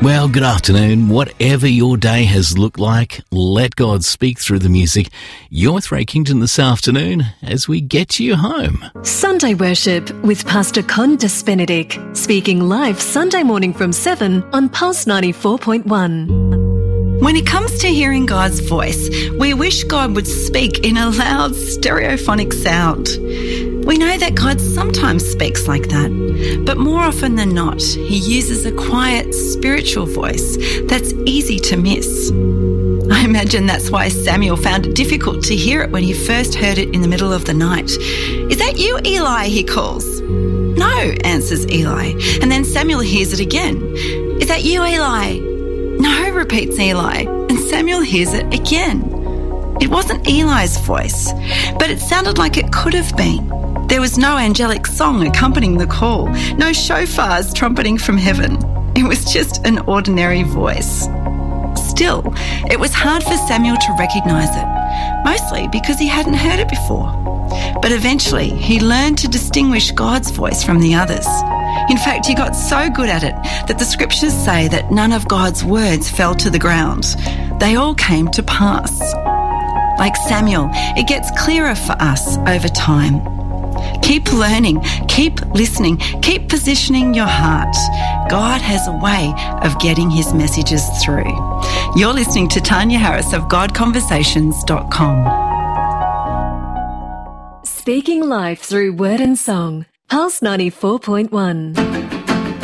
Well, good afternoon. Whatever your day has looked like, let God speak through the music. You're with Ray Kington this afternoon as we get you home. Sunday Worship with Pastor Con Benedict, speaking live Sunday morning from 7 on Pulse 94.1. When it comes to hearing God's voice, we wish God would speak in a loud stereophonic sound. We know that God sometimes speaks like that, but more often than not, he uses a quiet, spiritual voice that's easy to miss. I imagine that's why Samuel found it difficult to hear it when he first heard it in the middle of the night. "Is that you, Eli?" he calls. "No," answers Eli, and then Samuel hears it again. "Is that you, Eli?" "No," repeats Eli, and Samuel hears it again. It wasn't Eli's voice, but it sounded like it could have been. There was no angelic song accompanying the call, no shofars trumpeting from heaven. It was just an ordinary voice. Still, it was hard for Samuel to recognise it, mostly because he hadn't heard it before. But eventually, he learned to distinguish God's voice from the others. In fact, he got so good at it that the scriptures say that none of God's words fell to the ground. They all came to pass. Like Samuel, it gets clearer for us over time. Keep learning, keep listening, keep positioning your heart. God has a way of getting his messages through. You're listening to Tanya Harris of GodConversations.com. Speaking live through word and song, Pulse 94.1.